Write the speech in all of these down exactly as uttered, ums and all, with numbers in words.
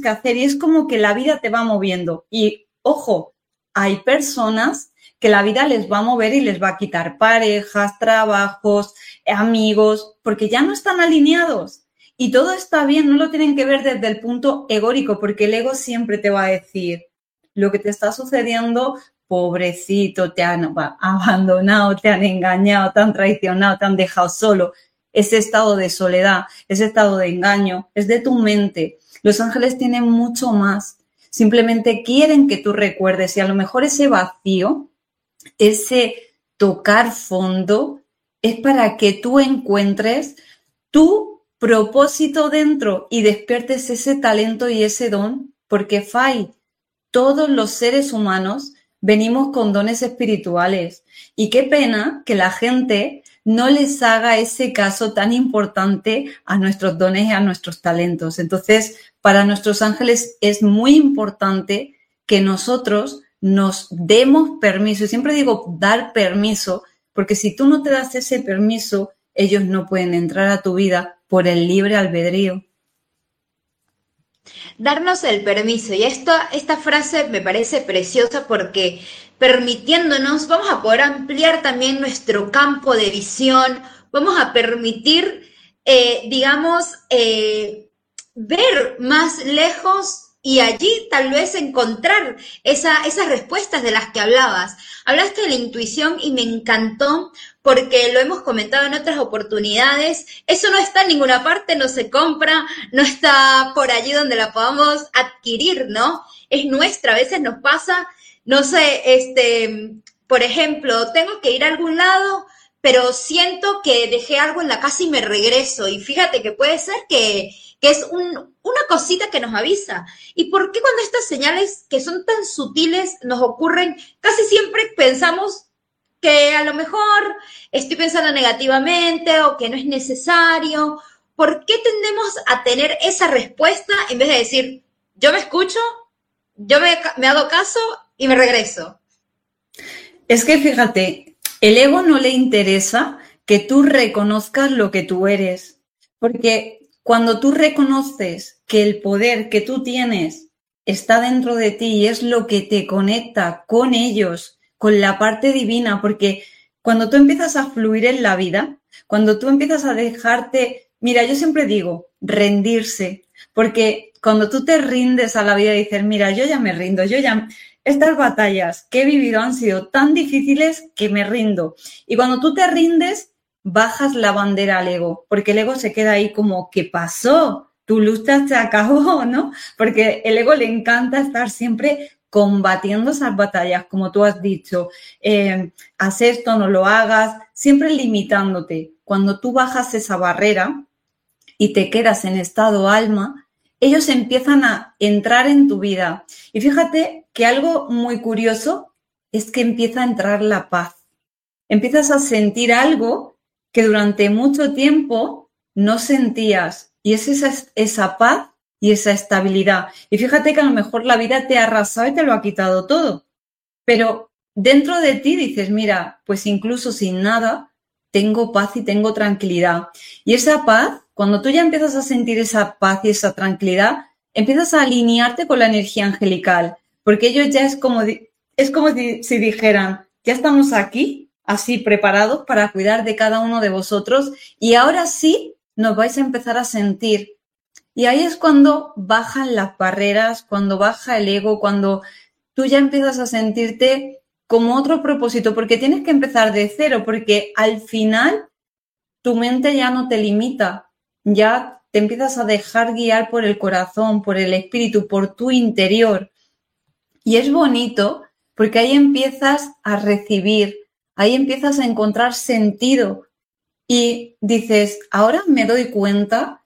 que hacer y es como que la vida te va moviendo. Y, ojo, hay personas que la vida les va a mover y les va a quitar parejas, trabajos, amigos, porque ya no están alineados. Y todo está bien, no lo tienen que ver desde el punto egórico, porque el ego siempre te va a decir lo que te está sucediendo, pobrecito, te han abandonado, te han engañado, te han traicionado, te han dejado solo. Ese estado de soledad, ese estado de engaño, es de tu mente. Los ángeles tienen mucho más. Simplemente quieren que tú recuerdes y a lo mejor ese vacío, ese tocar fondo, es para que tú encuentres tu propósito dentro y despiertes ese talento y ese don, porque Fai, todos los seres humanos venimos con dones espirituales y qué pena que la gente no les haga ese caso tan importante a nuestros dones y a nuestros talentos. Entonces, para nuestros ángeles es muy importante que nosotros nos demos permiso. Y siempre digo dar permiso, porque si tú no te das ese permiso, ellos no pueden entrar a tu vida por el libre albedrío. Darnos el permiso. Y esta, esta frase me parece preciosa porque permitiéndonos vamos a poder ampliar también nuestro campo de visión, vamos a permitir, eh, digamos, eh, ver más lejos y allí tal vez encontrar esa, esas respuestas de las que hablabas. Hablaste de la intuición y me encantó porque lo hemos comentado en otras oportunidades. Eso no está en ninguna parte, no se compra, no está por allí donde la podamos adquirir, ¿no? Es nuestra, a veces nos pasa, no sé, este, por ejemplo, tengo que ir a algún lado, pero siento que dejé algo en la casa y me regreso. Y fíjate que puede ser que, que es un, una cosita que nos avisa. ¿Y por qué cuando estas señales que son tan sutiles nos ocurren, casi siempre pensamos que a lo mejor estoy pensando negativamente o que no es necesario? ¿Por qué tendemos a tener esa respuesta en vez de decir, yo me escucho, yo me, me hago caso y me regreso? Es que fíjate, el ego no le interesa que tú reconozcas lo que tú eres, porque cuando tú reconoces que el poder que tú tienes está dentro de ti y es lo que te conecta con ellos, con la parte divina, porque cuando tú empiezas a fluir en la vida, cuando tú empiezas a dejarte, mira, yo siempre digo, rendirse, porque cuando tú te rindes a la vida y dices, mira, yo ya me rindo, yo ya, estas batallas que he vivido han sido tan difíciles que me rindo. Y cuando tú te rindes, bajas la bandera al ego, porque el ego se queda ahí como, ¿qué pasó? Tu lucha se acabó, ¿no? Porque el ego le encanta estar siempre combatiendo esas batallas, como tú has dicho, eh, haz esto, no lo hagas, siempre limitándote. Cuando tú bajas esa barrera y te quedas en estado alma, ellos empiezan a entrar en tu vida. Y fíjate que algo muy curioso es que empieza a entrar la paz. Empiezas a sentir algo que durante mucho tiempo no sentías. Y es esa, esa paz y esa estabilidad. Y fíjate que a lo mejor la vida te ha arrasado y te lo ha quitado todo. Pero dentro de ti dices, mira, pues incluso sin nada, tengo paz y tengo tranquilidad. Y esa paz, cuando tú ya empiezas a sentir esa paz y esa tranquilidad, empiezas a alinearte con la energía angelical. Porque ellos ya es como, es como si, si dijeran, ya estamos aquí, así preparados para cuidar de cada uno de vosotros y ahora sí nos vais a empezar a sentir. Y ahí es cuando bajan las barreras, cuando baja el ego, cuando tú ya empiezas a sentirte como otro propósito, porque tienes que empezar de cero, porque al final tu mente ya no te limita, ya te empiezas a dejar guiar por el corazón, por el espíritu, por tu interior. Y es bonito porque ahí empiezas a recibir, ahí empiezas a encontrar sentido y dices, ahora me doy cuenta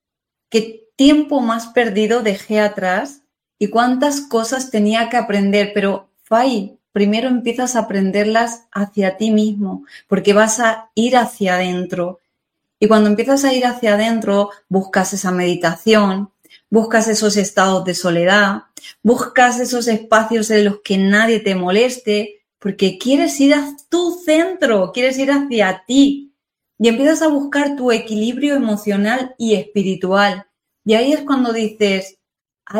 qué tiempo más perdido dejé atrás y cuántas cosas tenía que aprender, pero Fai, primero empiezas a aprenderlas hacia ti mismo, porque vas a ir hacia adentro. Y cuando empiezas a ir hacia adentro, buscas esa meditación, buscas esos estados de soledad, buscas esos espacios en los que nadie te moleste, porque quieres ir a tu centro, quieres ir hacia ti. Y empiezas a buscar tu equilibrio emocional y espiritual. Y ahí es cuando dices,